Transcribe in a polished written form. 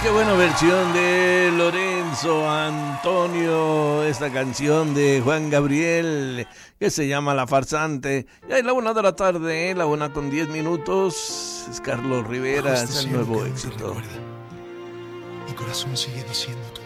qué buena versión de Lorenzo Antonio, esta canción de Juan Gabriel que se llama La Farsante. Ya es la 1 de la tarde, la 1:10. Es Carlos Rivera, es el nuevo éxito. Mi corazón sigue diciendo tu